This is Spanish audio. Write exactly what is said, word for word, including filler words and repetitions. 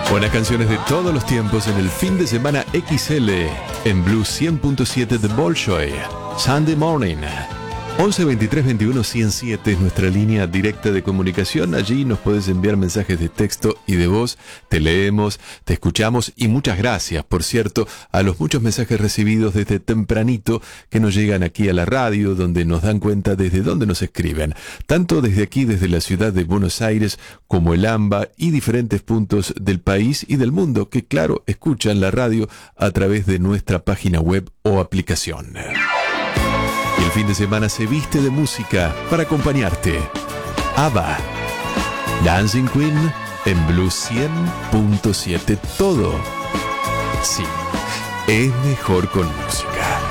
Buenas canciones de todos los tiempos en el fin de semana X L en Blues cien punto siete de Bolshoi. Sunday Morning. once veintitrés veintiuno ciento siete es nuestra línea directa de comunicación. Allí nos puedes enviar mensajes de texto y de voz. Te leemos, te escuchamos y muchas gracias, por cierto, a los muchos mensajes recibidos desde tempranito que nos llegan aquí a la radio, donde nos dan cuenta desde dónde nos escriben. Tanto desde aquí, desde la ciudad de Buenos Aires, como el AMBA y diferentes puntos del país y del mundo que, claro, escuchan la radio a través de nuestra página web o aplicación. Y el fin de semana se viste de música para acompañarte. ABBA, Dancing Queen en Blues cien punto siete. Todo, sí, es mejor con música.